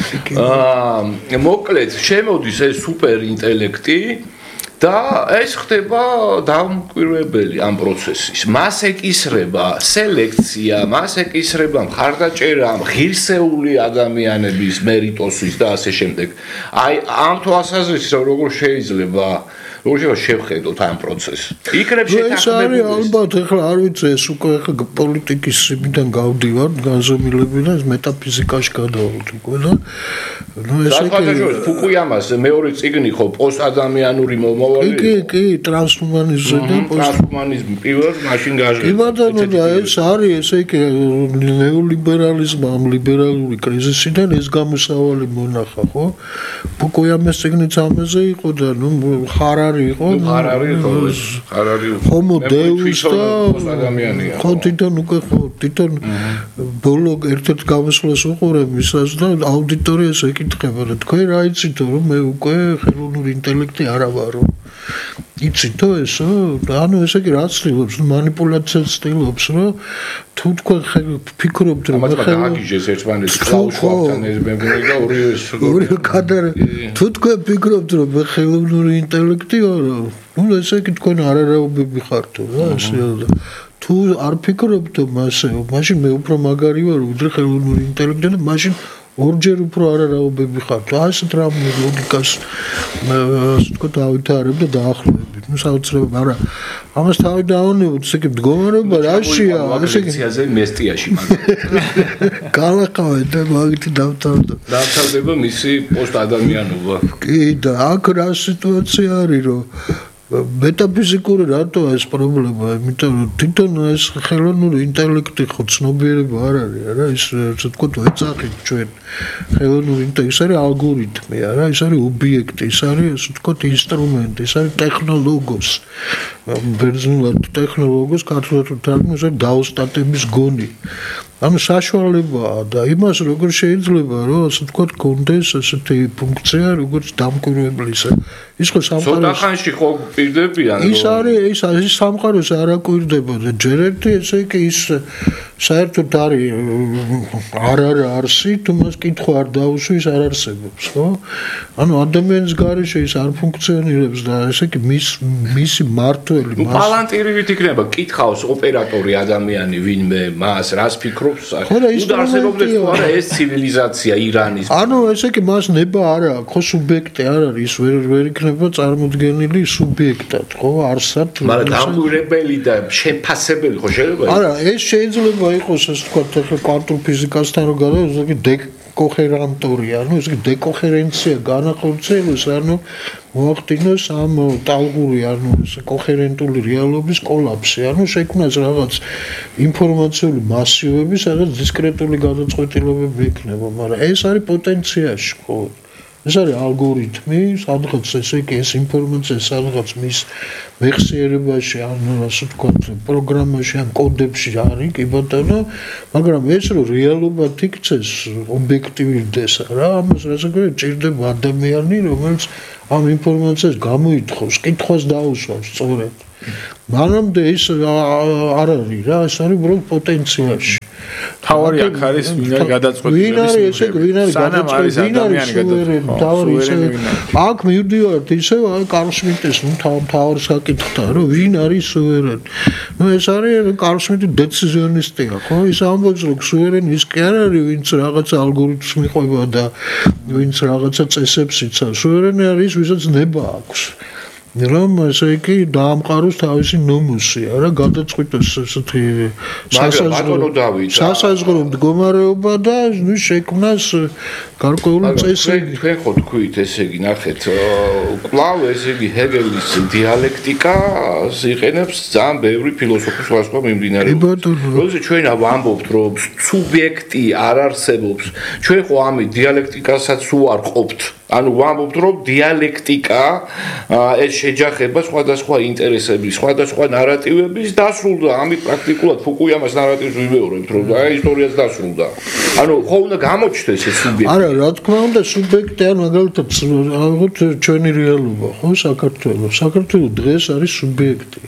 მოკლედ, შემოდის ეს სუპერინტელექტი და ეს ხდება დამკვირვებელი ამ პროცესის. მას ეკისრება სელექცია, მას ეკისრება მხარდაჭერა, ღირსეული ადამიანების მერიტოსის და ასე შემდეგ. აი ამ თვალსაზრისით როგორ შეიძლება შევხედოთ ამ პროცესს. იქნებ შეთანხმებული. ეს არის ალბათ, ახლა არ ვიცი, ეს უკვე პოლიტიკის იმიდან გავდივარ, განზომილებიდან ეს მეტაფიზიკაში გადავართ უკვე და ნუ ესე კი ფუკუიამას მეორე წიგნი ხო პოსტადამიანური მომავალი. კი, ტრანსჰუმანიზმი და ტრანსჰუმანიზმი პირველ მაშინ გაჟღერდა. კი ბატონო და ეს არის ესე იგი ნეოლიბერალიზმი ამ ლიბერალური კრიზისიდან ეს გამოსავალი მონახა ხო? ფუკუიამას წიგნიც ამაზე იყო და ნუ ხარარი იყო. ჰომო დეუს და ადამიანია. ხო თვითონ ბოლო ერთ-ერთ გამოსვლას უყურებ ისაც და აუდიტორიას ეკითხება და თქვენ რა იცით რომ მე უკვე ხელოვნური ინტელექტი არა ვარო. იცითო ესო? ანუ ესე იგი რა ცდილობს, მანიპულაციას ცდილობს, რომ თუ თქვენ ფიქრობთ რომ გააგიჟეს ერთმანეთს კლაუშვაბთან ეს მეგობრები და ორი კადარი თუ თქვენ ფიქრობთ რომ მე ხელოვნური ინტელექტი ვარო, ნუ ესე იგი თქვენ არარაობები ხართო რა ასე და თუ არ ფიქრობთ მასე, მაშინ მე უფრო მაგარი ვარ ვიდრე ხელოვნური ინტელექტი და მაშინ ორჯერ უფრო არარაობები ხართ. ასეთ რამ ლოგიკას ასე თქვა დავითარებ და დაახლოებით. ნუ საოცრება, არა. ამას თავი დავანებოთ, ესე იგი მდგომარეობა რაშია, ესე იგი მესტიაში მაგალითად. გალაყავე და მაგითი დავთავდება მისი პოსტადამიანობა. კი და აქ რა სიტუაცია არის, რომ მეტაფიზიკური რატოა ეს პრობლემა? იმიტომ რომ თვითონ ეს ხელოვნური ინტელექტი ხო ცნობიერება არ არის, არა? ის ასე ვთქვათ, ეცახით ჩვენ ხელოვნური ინტელექტი, ეს არის ალგორითმი, არა? ეს არის ობიექტი, ეს არის ასე ვთქვათ ინსტრუმენტი, ეს არის ტექნოლოგოს. ბერძნულად ტექნოლოგოს ქართულად თარგმნეს დაოსტატების გონი. ანუ საშუალებაა და იმას როგორ შეიძლება რომ ასე ვთქვათ კონდეს ასეთი ფუნქცია როგორც დამკვირვებლისა. ის ხო სამყაროს ცოტა ხანში ხო პირდებიან ის არის ის სამყაროს არ აკვირდება და ჯერ ერთი ესე იგი ის საერთოდ არის არ არსი თუ მას კითხვა არ დაუსვის არ არსებობს ხო? ანუ ადამიანის გარეშე ის არ ფუნქციონირებს და ესე იგი მისი მართველი მას ბალანტირივით იქნება კითხავს ოპერატორი ადამიანი ვინმე მას რას ფიქრობს უარსებობდეს თუ არა ეს ცივილიზაცია ირანის ანუ ესე იგი მას ნება არ აქვს ხო სუბიექტი არ არის ის ვერ იქნება წარმოდგენილი სუბიექტად ხო არსად მაგრამ დამკვირვებელი და შეფასებელი ხო შეიძლება არა ეს შეიძლება იყოს ასე ვთქვათ ახლა კვანტურ ფიზიკასთან რო გადავიდეთ კოჰერენტური, ანუ ეს დეკოჰერენცია განახორციელოს, ანუ მოახდინოს ამ ტალღური, ანუ კოჰერენტული რეალობის კოლაფსი, ანუ შექმნას რაღაც ინფორმაციული მასივები, სადაც დისკრეტული გადაწყვეტილებები იქნება, მაგრამ ეს არის პოტენციაში მხოლოდ. ეს არის ალგორითმი, სადღაც ესე იგი ეს ინფორმაცია სადღაც მის მეხსიერებაში, ანუ ასე ვთქვათ, პროგრამაში ან კოდებში არის, კი ბატონო, მაგრამ ეს რომ რეალობად იქცეს, ობიექტივირდეს რა, ამას რასაკვირველია, ჭირდება ადამიანი, რომელიც ამ ინფორმაციას გამოითხოვს, კითხვას დაუსვამს სწორედ. მანამდე ეს არ არის რა, ეს არის უბრალოდ პოტენციაში. თავარი აქ არის ვინ არის გადაწყვეტილების ვინ არის ესე ვინ არის გადაწყვეტილების აქ მივდივართ ისევ აი კარლ შმიტის თავის საკითხთა რომ ვინ არის სუვერენი ნუ ეს არის კარლ შმიტი დეციზიონისტია ხო ის ამბობს რომ სუვერენი ის კი არ არის ვინც რაღაცა ალგორითმს მიყვება და ვინც რაღაცა წესებს იცავს სუვერენი არის ვისაც ნება აქვს რომ ესე იგი დაამყაროს თავისი ნომუსი, არა გადაწყვიტოს ესეთი სასაზღვრო მდგომარეობა და ნუ შექმნას გარკვეული წესი. თქვენ ხო თქვით ესე იგი ნახეთ, კვლავ ესე იგი ჰეგელის დიალექტიკას იყენებს ძალიან ბევრი ფილოსოფი სხვა მიმდინარეობებში. როდესაც ჩვენ ვამბობთ, რომ სუბიექტი არ არსებობს, ჩვენ ხო ამით დიალექტიკასაც უარყოფთ. ანუ ვამბობთ, რომ დიალექტიკა ეს შეჯახება სხვადასხვა ინტერესების, სხვადასხვა ნარატივების დასრულდა. ამით პრაქტიკულად ფუკუიამას ნარატივს ვიმეორებთ, რომ აი ისტორიაც დასრულდა. ანუ ხო უნდა გამოჩნდეს ეს სუბიექტი. არა, რა თქმა უნდა, სუბიექტი ან მაგალითად ჩვენი რეალობა, ხო, საქართველოს. საქართველოს დღეს არის სუბიექტი.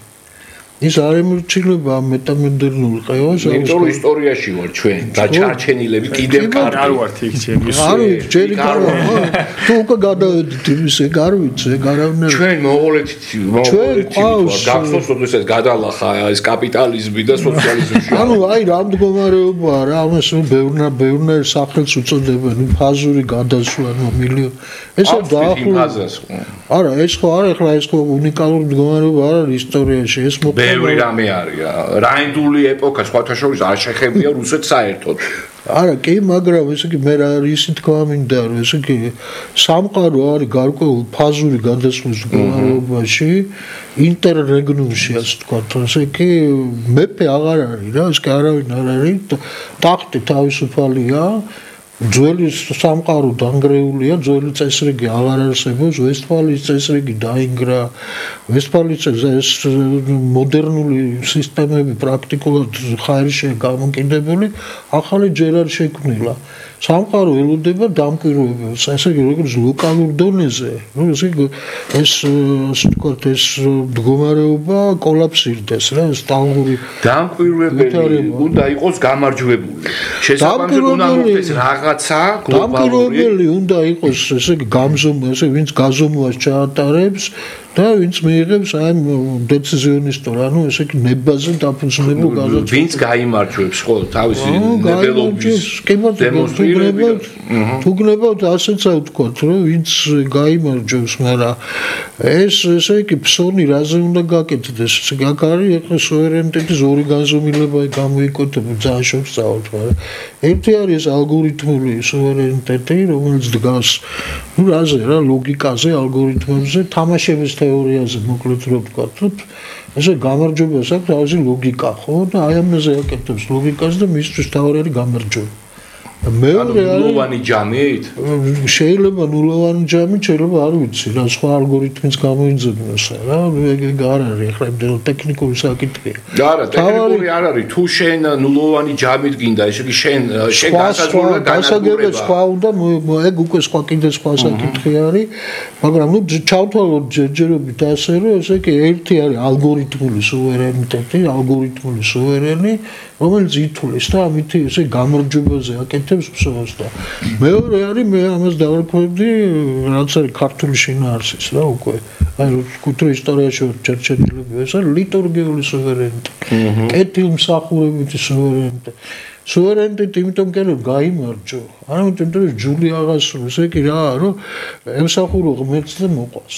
ის არ ემორჩილება მეტამოდერნულ ყევას, იმიტომ რომ ისტორიაში ვარ ჩვენ, დაჩარჩენილები კიდევ არ ვართ იქ ჩემი. არ ვიცი, ჯერი გავა, თუ უკვე გადავედით იმის, ეგ არ ვიცი, ეგ არავინ. ჩვენ მონღოლეთით ვარ, გახსოვს, როდესაც გადალახა ეს კაპიტალიზმი და სოციალიზმი. ანუ აი რა მდგომარეობაა რა, ამას ბევრნაირ სახელს უწოდებენ, ფაზური გადასვლა, მილიონ. ესე დაახლოებით. არა, ეს ხო არა, ეხლა ეს ხო უნიკალური მდგომარეობა არ არის ისტორიაში, ეს ბევრი რამე არის რა. რაინდული ეპოქა სხვათა შორის არ შეხებია რუსეთს საერთოდ. არა, კი, მაგრამ ესე იგი მე რა ისი თქვა მინდა, რომ ესე იგი სამყარო არის გარკვეულ ფაზური გადასვლის მდგომარეობაში, ინტერრეგნუმში ასე თქვა, ესე იგი მეფე აღარ არის რა, ეს კი არავინ არ არის, ტახტი თავისუფალია. ძველი სამყარო დანგრეულია, ძველი წესრიგი აღარ არსებობს, ვესტფალის წესრიგი დაინგრა. ვესტფალის ეს მოდერნული სისტემები პრაქტიკულად ხაერშია გამოკიდებული, ახალი ჯერ არ შექმნილა. სამყარო ელოდება დამკვირვებელს, ესე იგი როგორც ლოკალურ დონეზე, ესე იგი ეს ასე ვთქვათ, ეს მდგომარეობა კოლაფსირდეს რა, ეს ტალღური დამკვირვებელი უნდა იყოს გამარჯვებული. შესაბამისად უნდა მოხდეს რაღაცა გლობალური. დამკვირვებელი უნდა იყოს, ესე იგი გამზომვა, ესე ვინც გაზომვას ჩაატარებს და ვინც მიიღებს აი დეციზიონისტურ, ანუ ესე იგი ნებაზე დაფუძნებულ გადაწყვეტილებას. ვინც გაიმარჯვებს ხო თავისი ნებელობის დემონსტრირებით. თუ გნებავთ ასეც ვთქვათ, რომ ვინც გაიმარჯვებს, მაგრამ ეს ესე იგი ფსონი რაზე უნდა გაკეთდეს? აქ არის ეხლა სუვერენიტეტის ორი განზომილება გამოიკეთება, ძალიან შევსწავლოთ, მაგრამ ერთი არის ალგორითმული სუვერენიტეტი, რომელიც დგას ნუ რაზე რა, ლოგიკაზე, ალგორითმებზე, თამაშების თეორიაზე, მოკლედ რო ვთქვათ, ესე გამარჯვებას აქვს თავისი ლოგიკა, ხო? და აი ამაზე აკეთებს ლოგიკას და მისთვის თავი არის გამარჯვება. მეორე არის ნულოვანი ჯამით? შეიძლება ნულოვანი ჯამით, შეიძლება არ ვიცი, რა სხვა ალგორითმის გამოიძებნოს რა, ეგ არ არის, ახლა იმდენად ტექნიკური საკითხია. არა, ტექნიკური არ არის, თუ შენ ნულოვანი ჯამით გინდა, ესე იგი შენ განსაზღვრება განსაზღვრება სხვა უნდა, ეგ უკვე სხვა კიდე სხვა საკითხი არის, მაგრამ ნუ ჩავთვალოთ ჯერჯერობით ასე, რომ ესე იგი ერთი არის ალგორითმული სუვერენიტეტი, ალგორითმული სუვერენი, რომელიც ითulis და ამით ესე გამარჯვებაზე აკეთებს ფსონს და მეორე არის მე ამას დავარქვევდი რაც არის ქართული შინაარსის რა უკვე აი კულტურის ისტორიაში ჩერჩენილები ეს არის ლიტურგიული სუვერენიტეტი კეთილმსახურებითი სუვერენიტეტი სუვერენიტეტი იმიტომ რომ გაიმარჯვო არა იმიტომ რომ ჯული აღასრულოს ესე კი რა რომ ემსახურო ღმერთს და მოყვას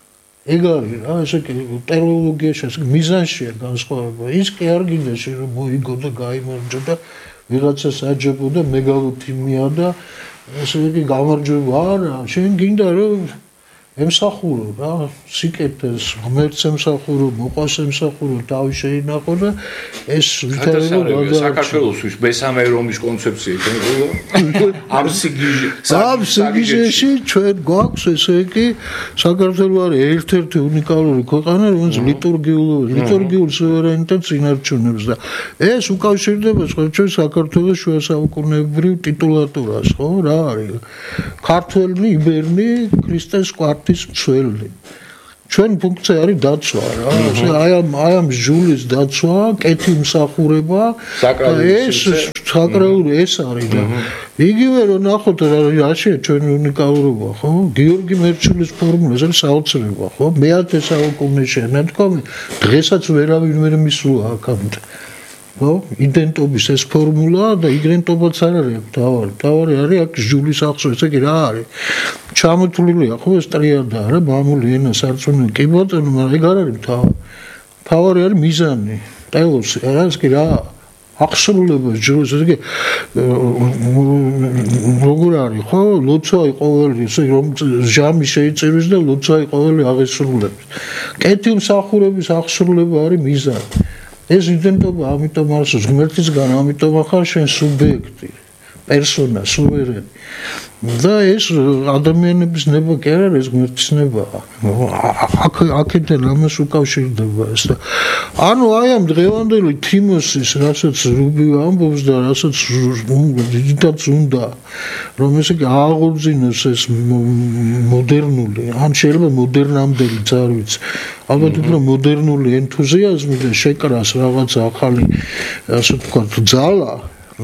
ეგ არის რა ესე კი ტერმინოლოგიაში მიზანშია განსხვავება ის კი არ გინდა რომ მოიგო და გაიმარჯვო და ვიღაცას აჯებო და მეგალოთიმია და ესე იგი გამარჯვება არა, შენ გინდა რომ ემსახურო რა, სიკეთეს, ღმერთს ემსახურო, მოყვას ემსახურო, თავი შეინახო და ეს ვითარება საქართველოსთვის მესამე რომის კონცეფცია იქნება. ამ სიგიჟეში ჩვენ გვაქვს ესე იგი საქართველო არის ერთ-ერთი უნიკალური ქვეყანა, რომელიც ლიტურგიულ სუვერენიტეტს ინარჩუნებს და ეს უკავშირდება ჩვენ საქართველოს შუა საუკუნეებრივ ტიტულატურას, ხო, რა არის? ქართველი, იბერნი, ქრისტეს კვართის მცველი. ჩვენ ფუნქცია არის დაცვა რა. აი ამ ჟულის დაცვა, კეთილმსახურება, ეს საკრალური ეს არის და იგივე რომ ნახოთ რაშია ჩვენი უნიკალურობა, ხო? გიორგი მერჩულის ფორმულა ეს საოცრება, ხო? მე-10 საუკუნეში ნათქვამი დღესაც ვერავინ ვერ მისულა აქამდე. ხო? იდენტობის ეს ფორმულა და იდენტობაც არ არის აქ თავარი არის აქ ჟულის ახსო, ესე იგი რა არის? ჩამოთვლილია ხო ეს ტრიადა რა, მამული ენა, სარწმუნო, კი ბატონო, მაგრამ ეგ არ არის თავარი არის მიზანი, ტელოსი, რა ის კი რა? აღსრულება ჟულის, ესე იგი როგორ არის ხო? ლოცვაი ყოველი, ესე რომ ჟამი შეიწირვის და ლოცვაი ყოველი აღესრულებს. კეთილმსახურების აღსრულება არის მიზანი. ეს იდენტობა ამიტომ არის ღმერთისგან, ამიტომ ახალ შენ სუბიექტი, პერსონა, სუვერენი. და ეს ადამიანების ნება კი არ არის ღმერთის ნება. აქედან ამას უკავშირდება ეს და ანუ აი ამ დღევანდელი თიმოსის, რასაც რუბიო ამბობს და რასაც დიდად უნდა რომ ესე აღორძინოს ეს მოდერნული, ან შეიძლება მოდერნამდელიც არ ვიცი. ალბათ უფრო მოდერნული ენთუზიაზმი და შეკრას რაღაც ახალი ასე ვთქვათ ძალა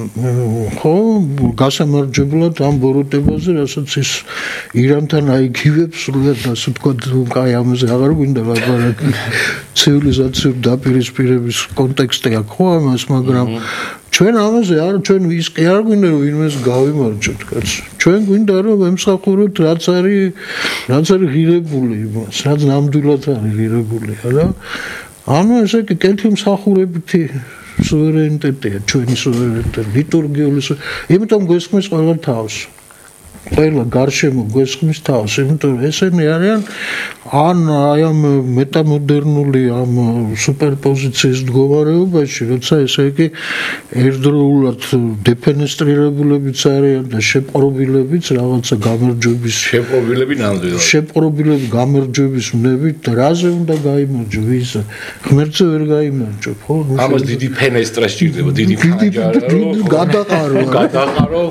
ხო გასამარჯვებლად ამ ბოროტებაზე, რასაც ის ირანთან აიგივებს სულად ასე ვთქვათ, კაი ამაზე აღარ გვინდა ლაპარაკი. ცივილიზაციური დაპირისპირების კონტექსტი აქვს ხო ამას, მაგრამ ჩვენ ამაზე არ ჩვენ ის კი არ გვინდა რომ ვინმეს გავიმარჯვოთ, კაც. ჩვენ გვინდა რომ ემსახუროთ რაც არის ღირებული იმას, რაც ნამდვილად არის ღირებული, არა? ანუ ესე კი კეთილმსახურებითი სუვერენიტეტია, ჩვენი სუვერენიტეტი, ლიტურგიული, იმიტომ გვესმის ყველა თავს. ყველა გარშემო გვესმის თავს, იმიტომ ესენი არიან ან აი ამ მეტამოდერნული ამ სუპერპოზიციის მდგომარეობაში, როცა ესე იგი ერთდროულად დეფენესტრირებულებიც არიან და შეპყრობილებიც რაღაცა გამარჯვების შეპყრობილები ნამდვილად. შეპყრობილები გამარჯვების უნებით რაზე უნდა გაიმარჯვო, ვის ღმერთზე ვერ გაიმარჯვო, ხო? ამას დიდი ფენესტრა სჭირდება, დიდი ფანჯარა, რომ გადაყარო.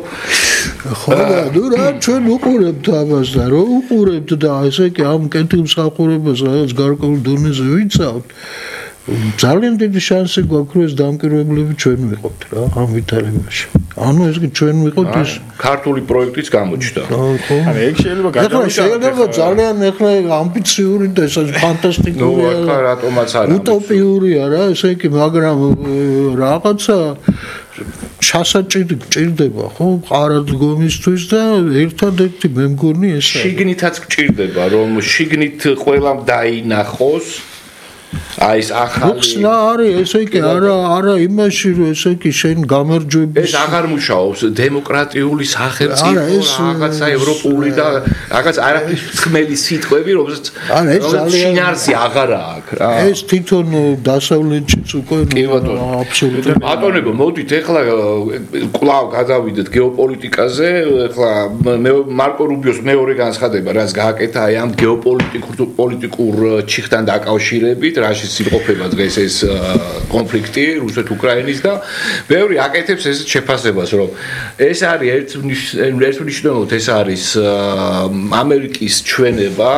ხო და რა ჩვენ უყურებთ ამას და რო უყურებთ და ესე იგი ამ კეთილმსახურებას რაღაც გარკვეულ დონეზე ვიცავთ, ძალიან დიდი შანსი გვაქვს რომ ეს დამკვირვებლები ჩვენ ვიყოთ რა ამ ვითარებაში. ანუ ეს კი ჩვენ ვიყოთ ეს ქართული პროექტიც გამოჩნდა. ანუ ეგ შეიძლება გადავიდეთ. შეიძლება ძალიან ახლა ამბიციური და ეს ფანტასტიკური ნუ ახლა რატომაც არა. უტოპიურია რა, ესე იგი, მაგრამ რაღაცა ჩასაჭირი გჭირდება ხო ყარადგომისთვის და ერთადერთი მე მგონი ეს არის. შიგნითაც გჭირდება რომ შიგნით ყველამ დაინახოს აი ეს ახალი ხსნა არის ესე იგი არა იმაში რომ ესე იგი შენ გამარჯვების ეს აღარ მუშაობს დემოკრატიული სახელმწიფო რაღაცა ევროპული და რაღაც არაფრის ხმელი სიტყვები რომელსაც შინაარსი აღარ აქვს რა ეს თვითონ დასავლეთშიც უკვე აბსოლუტურად ბატონებო მოდით ეხლა კვლავ გადავიდეთ გეოპოლიტიკაზე ეხლა მარკო რუბიოს მეორე განცხადება რაც გააკეთა აი ამ გეოპოლიტიკურ ჩიხთან დაკავშირებით რაშიც იმყოფება დღეს ეს კონფლიქტი რუსეთ-უკრაინის და ბევრი აკეთებს ეს შეფასებას რომ ეს არის ერთმნიშვნელოვნად ეს არის ამერიკის ჩვენება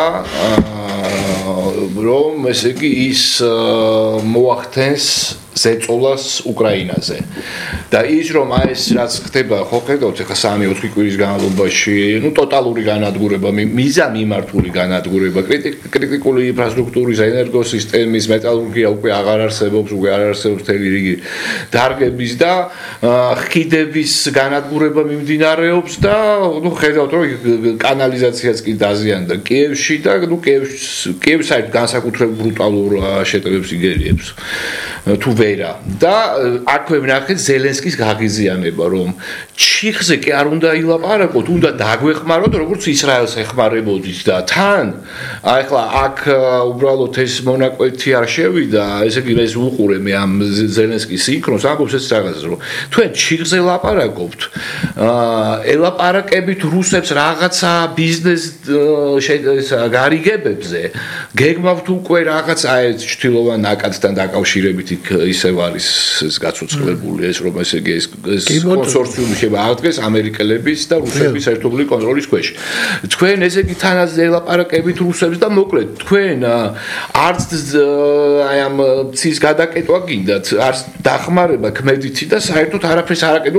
რომ ესე იგი ის მოახდენს ზეწოლას უკრაინაზე და ის რომ აი ეს რაც ხდება ხო ხედავთ ახლა 3-4 კვირის განმავლობაში ნუ ტოტალური განადგურება მიზამიმართული განადგურება კრიტიკული ინფრასტრუქტურის ენერგოსისტემის მეტალურგია უკვე აღარ არსებობს მთელი რიგი დარგების და ხიდების განადგურება მიმდინარეობს და ნუ ხედავთ რომ კანალიზაციაც კი დაზიანდა კიევში და ნუ კიევს საერთოდ განსაკუთრებულ ბრუტალურ შეტევებს იგერიებს თუ ვერა და აქვე ვნახეთ ზელენსკის გაღიზიანება რომ ჩიხზე კი არ უნდა ილაპარაკოთ, უნდა დაგვეხმაროთ როგორც ისრაელს ეხმარებოდით და თან ახლა აქ უბრალოდ ეს მონაკვეთი არ შევიდა, ესე იგი ეს უყურე მე ამ ზელენსკის სინქრონს, ამბობს ეს რაღაცას რომ თქვენ ჩიხზე ლაპარაკობთ, ელაპარაკებით რუსებს რაღაცა ბიზნეს გარიგებებზე, გეგმავთ უკვე რაღაც აი ჩtildeოვან ნაკადთან დაკავშირებით ისევ არის გაცოცხლებული ეს რომ ესე იგი ეს კონსორციუმი შეაადგენს ამერიკელების და რუსების ერთობლივი კონტროლის ქვეშ. თქვენ ესე იგი თანაც ელაპარაკებით რუსებს და მოკლედ თქვენ არც აი ამ ცის გადაკეტვა გინდათ, არც დახმარება ქმედითი და საერთოდ არაფერს არ აკეთებთ